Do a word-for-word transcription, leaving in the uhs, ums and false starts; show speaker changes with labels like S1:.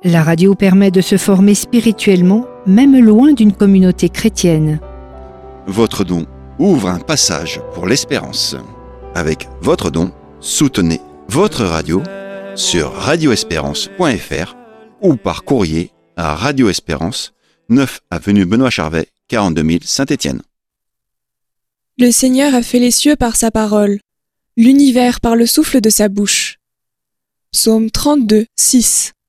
S1: La radio permet de se former spirituellement, même loin d'une communauté chrétienne.
S2: Votre don ouvre un passage pour l'espérance. Avec votre don, soutenez votre radio sur radio espérance point f r ou par courrier à Radio Espérance, neuf avenue Benoît Charvet, quarante-deux mille Saint-Étienne.
S3: Le Seigneur a fait les cieux par sa parole, l'univers par le souffle de sa bouche. Psaume trente-deux, six.